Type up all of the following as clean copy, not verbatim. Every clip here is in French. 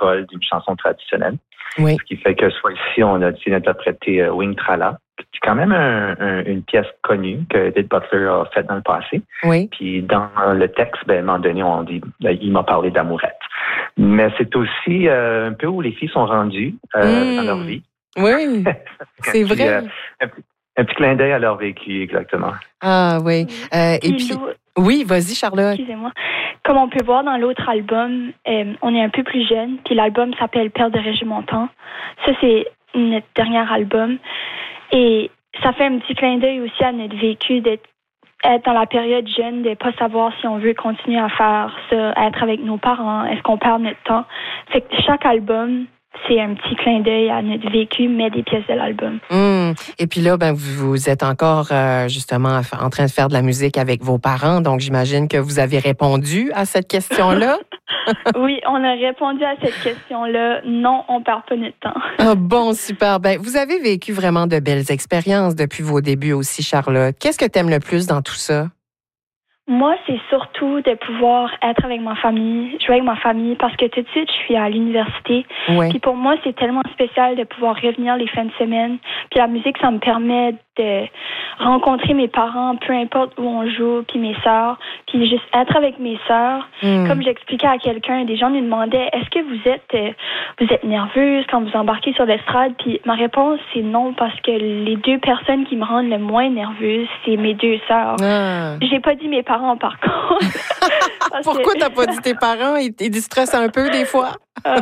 paroles d'une chanson traditionnelle. Oui. Ce qui fait que soit ici, on a décidé d'interpréter Wing Trala. C'est quand même une pièce connue que Edith Butler a faite dans le passé. Oui. Puis dans le texte, à un moment donné, on dit il m'a parlé d'amourette. Mais c'est aussi un peu où les filles sont rendues dans leur vie. Oui, c'est vrai. Un petit clin d'œil à leur vécu, exactement. Ah oui. Et puis, oui, vas-y, Charlotte. Excusez-moi. Comme on peut voir dans l'autre album, on est un peu plus jeune, puis l'album s'appelle Père de Régimentant. Ça, c'est notre dernier album. Et ça fait un petit clin d'œil aussi à notre vécu d'être dans la période jeune, de ne pas savoir si on veut continuer à faire ça, à être avec nos parents, est-ce qu'on perd notre temps. Fait que chaque album, c'est un petit clin d'œil à notre vécu, mais des pièces de l'album. Et puis là, vous êtes encore justement en train de faire de la musique avec vos parents, donc j'imagine que vous avez répondu à cette question-là. Oui, on a répondu à cette question-là. Non, on perd pas notre temps. Ah bon, super. Vous avez vécu vraiment de belles expériences depuis vos débuts aussi, Charlotte. Qu'est-ce que tu aimes le plus dans tout ça? Moi, c'est surtout de pouvoir être avec ma famille, jouer avec ma famille, parce que tout de suite, je suis à l'université. Oui. Puis pour moi, c'est tellement spécial de pouvoir revenir les fins de semaine. Puis la musique, ça me permet de rencontrer mes parents, peu importe où on joue, puis mes sœurs, puis juste être avec mes sœurs. Comme j'expliquais à quelqu'un, des gens me demandaient, est-ce que vous êtes nerveuse quand vous embarquez sur l'estrade? Puis ma réponse, c'est non, parce que les deux personnes qui me rendent le moins nerveuse, c'est mes deux sœurs. J'ai pas dit mes parents, par contre. Pourquoi t'as pas dit tes parents? Ils stressent un peu des fois?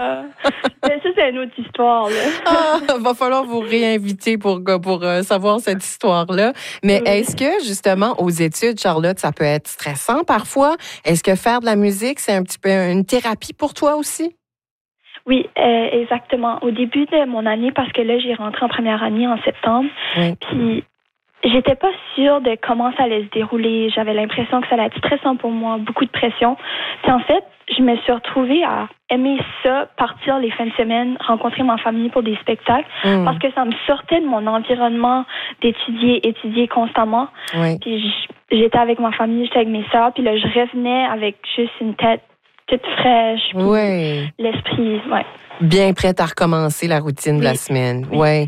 Mais ça, c'est une autre histoire, là. Va falloir vous réinviter pour savoir cette histoire-là. Mais est-ce que, justement, aux études, Charlotte, ça peut être stressant parfois? Est-ce que faire de la musique, c'est un petit peu une thérapie pour toi aussi? Oui, exactement. Au début de mon année, parce que là, j'ai rentré en première année en septembre, puis j'étais pas sûre de comment ça allait se dérouler. J'avais l'impression que ça allait être stressant pour moi, beaucoup de pression. Puis en fait, je me suis retrouvée à aimer ça, partir les fins de semaine, rencontrer ma famille pour des spectacles, parce que ça me sortait de mon environnement étudier constamment. Puis j'étais avec ma famille, j'étais avec mes sœurs, puis là, je revenais avec juste une tête toute fraîche, puis l'esprit, bien prête à recommencer la routine de la semaine. Oui.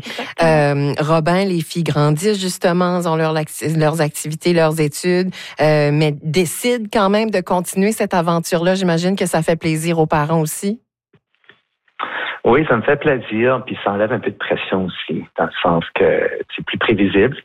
Robin, les filles grandissent justement, ont leurs activités, leurs études, mais décident quand même de continuer cette aventure-là. J'imagine que ça fait plaisir aux parents aussi. Oui, ça me fait plaisir, puis ça enlève un peu de pression aussi, dans le sens que c'est plus prévisible.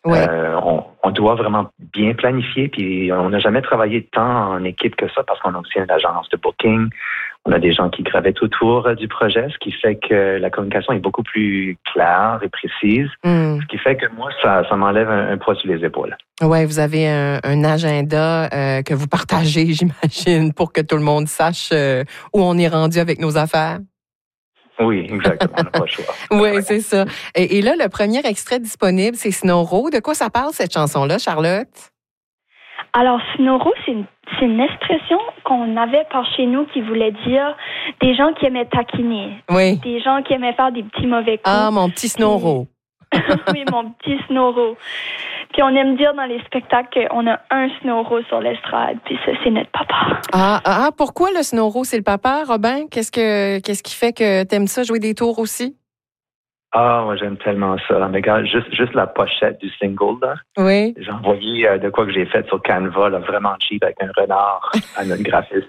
On doit vraiment bien planifier, puis on n'a jamais travaillé tant en équipe que ça parce qu'on a aussi une agence de booking. On a des gens qui gravitent autour du projet, ce qui fait que la communication est beaucoup plus claire et précise. Ce qui fait que moi, ça m'enlève un poids sur les épaules. Oui, vous avez un agenda que vous partagez, j'imagine, pour que tout le monde sache où on est rendu avec nos affaires. Oui, exactement. On n'a pas le choix. Oui, c'est ça. Et là, le premier extrait disponible, c'est Snowro. De quoi ça parle, cette chanson-là, Charlotte? Alors, Snowro, c'est une expression qu'on avait par chez nous qui voulait dire des gens qui aimaient taquiner. Oui. Des gens qui aimaient faire des petits mauvais coups. Ah, mon petit Snowro. Oui, mon petit Snowro. Puis on aime dire dans les spectacles qu'on a un Snowro sur l'estrade, puis ça, c'est notre papa. Pourquoi le Snowro, c'est le papa, Robin? Qu'est-ce qui fait que t'aimes ça, jouer des tours aussi? Moi, j'aime tellement ça. Mais regarde, juste la pochette du single, là. Oui. J'ai envoyé de quoi que j'ai fait sur Canva, là, vraiment cheap, avec un renard à notre graphiste.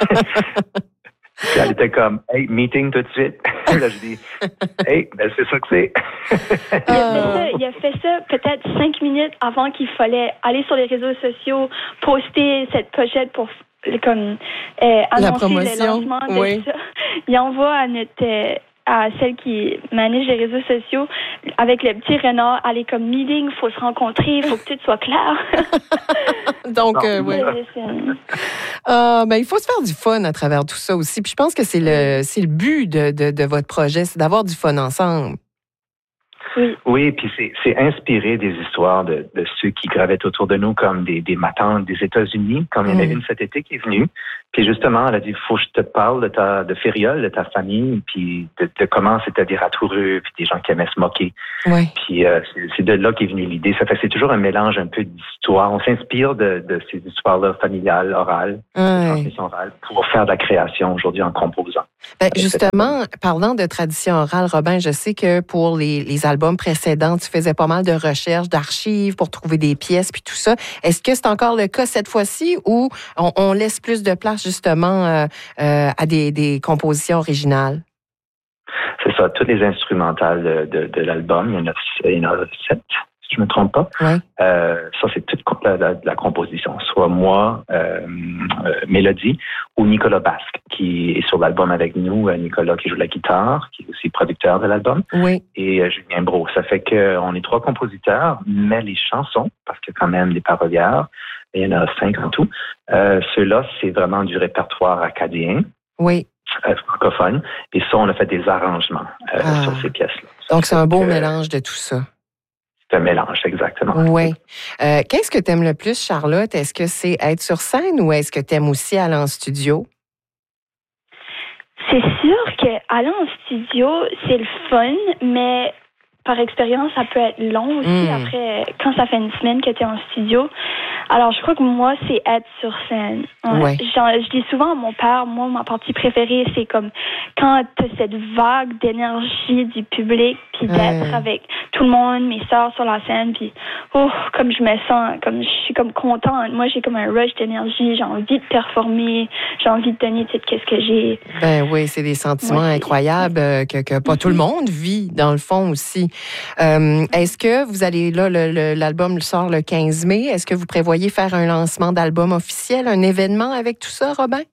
Puis elle était comme, hey, meeting tout de suite. Là, je dis, hey, c'est ça que c'est. Il a fait ça peut-être 5 minutes avant qu'il fallait aller sur les réseaux sociaux, poster cette pochette pour annoncer le lancement de ça. Il envoie à celle qui manage les réseaux sociaux avec le petit renard, aller comme meeting, il faut se rencontrer, il faut que tout soit clair. Donc, il faut se faire du fun à travers tout ça aussi. Puis je pense que c'est le but de votre projet, c'est d'avoir du fun ensemble. Oui, puis c'est inspiré des histoires de ceux qui gravitent autour de nous, comme des matantes des États-Unis, comme il y en a une cet été qui est venue. Puis justement, elle a dit, faut que je te parle de Fériol, de ta famille, puis de comment c'est-à-dire à Toureux, puis des gens qui aimaient se moquer. Oui. Puis c'est de là qu'est venue l'idée. Ça fait c'est toujours un mélange un peu d'histoires. On s'inspire de ces histoires-là familiales, orales, de transmission orale, pour faire de la création aujourd'hui en composant. Ben, justement, parlant de tradition orale, Robin, je sais que pour les albums précédents, tu faisais pas mal de recherches, d'archives pour trouver des pièces puis tout ça. Est-ce que c'est encore le cas cette fois-ci ou on laisse plus de place justement à des compositions originales? C'est ça, toutes les instrumentales de l'album, il y en a 7, si je ne me trompe pas. Oui. Ça, c'est toute la composition. Soit moi, Mélodie, ou Nicolas Basque, qui est sur l'album avec nous. Nicolas qui joue la guitare, qui est aussi producteur de l'album. Oui. Et Julien Brault. Ça fait qu'on est 3 compositeurs, mais les chansons, parce qu'il y a quand même des parolières, il y en a 5 en tout. Ceux-là, c'est vraiment du répertoire acadien. Oui. Francophone. Et ça, on a fait des arrangements sur ces pièces-là. Donc, c'est un beau mélange de tout ça. C'est un mélange, exactement. Oui. Qu'est-ce que tu aimes le plus, Charlotte? Est-ce que c'est être sur scène ou est-ce que tu aimes aussi aller en studio? C'est sûr qu'aller en studio, c'est le fun, mais par expérience, ça peut être long aussi. Après, quand ça fait une semaine que tu es en studio. Alors, je crois que moi, c'est être sur scène. Ouais. Je dis souvent à mon père, moi, ma partie préférée, c'est comme quand tu as cette vague d'énergie du public, puis d'être avec tout le monde, mes sœurs sur la scène, puis comme je me sens, comme je suis comme contente. Moi, j'ai comme un rush d'énergie, j'ai envie de performer, j'ai envie de donner tout ce que j'ai. Ben oui, c'est des sentiments incroyables que pas tout le monde vit, dans le fond aussi. Est-ce que vous allez, là, l'album sort le 15 mai, est-ce que vous prévoyez faire un lancement d'album officiel, un événement avec tout ça, Robin?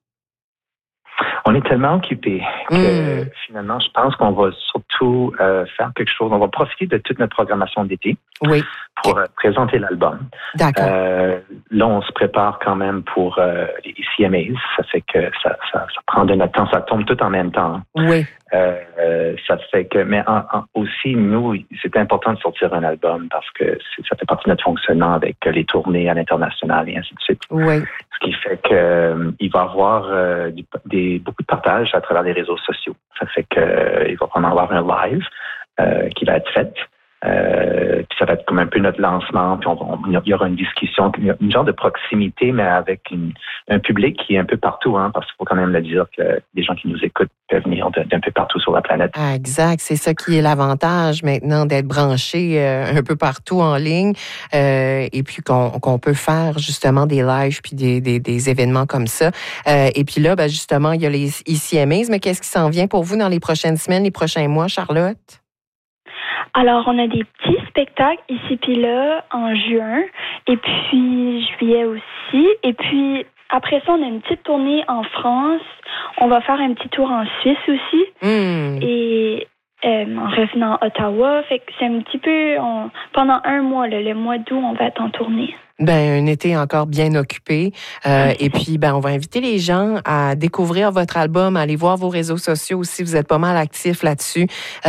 On est tellement occupés que finalement, je pense qu'on va surtout faire quelque chose. On va profiter de toute notre programmation d'été pour présenter l'album. D'accord. Là, on se prépare quand même pour les CMAs. Ça fait que ça prend de notre temps. Ça tombe tout en même temps. Oui. Ça fait que, mais aussi, nous, c'est important de sortir un album parce que ça fait partie de notre fonctionnement avec les tournées à l'international et ainsi de suite. Oui. Ce qui fait que il va y avoir beaucoup de partage à travers les réseaux sociaux. Ça fait que il va vraiment avoir un live qui va être fait. Puis ça va être comme un peu notre lancement, puis il y aura une discussion, une genre de proximité, mais avec un public qui est un peu partout, parce qu'il faut quand même le dire que les gens qui nous écoutent peuvent venir d'un peu partout sur la planète. Ah, exact, c'est ça qui est l'avantage maintenant d'être branché un peu partout en ligne, et puis qu'on peut faire justement des lives puis des événements comme ça. Et puis là, justement, il y a les ICMAs, mais qu'est-ce qui s'en vient pour vous dans les prochaines semaines, les prochains mois, Charlotte? Alors, on a des petits spectacles ici puis là en juin et puis juillet aussi. Et puis, après ça, on a une petite tournée en France. On va faire un petit tour en Suisse aussi. Et en revenant à Ottawa. Fait que c'est un petit peu... pendant un mois, le mois d'août, on va être en tournée. Un été encore bien occupé. Et puis, on va inviter les gens à découvrir votre album, à aller voir vos réseaux sociaux aussi. Vous êtes pas mal actifs là-dessus.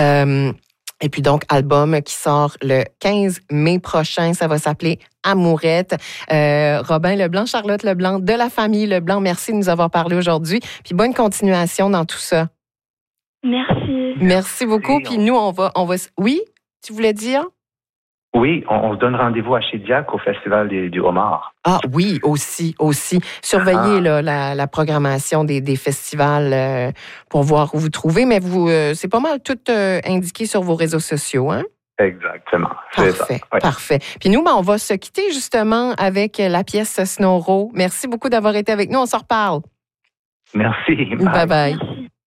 Et puis donc, album qui sort le 15 mai prochain. Ça va s'appeler Amourette. Robin Leblanc, Charlotte Leblanc, de la famille Leblanc, merci de nous avoir parlé aujourd'hui. Puis bonne continuation dans tout ça. Merci. Merci beaucoup. Puis nous, on va... Oui, tu voulais dire? Oui, on se donne rendez-vous à Chidiac au Festival du Homard. Ah oui, aussi. Surveillez la programmation des festivals pour voir où vous trouvez, mais vous, c'est pas mal tout indiqué sur vos réseaux sociaux, hein? Exactement. Parfait, parfait. Puis nous, on va se quitter justement avec la pièce Snow Row. Merci beaucoup d'avoir été avec nous. On s'en reparle. Merci. Bye bye. Merci.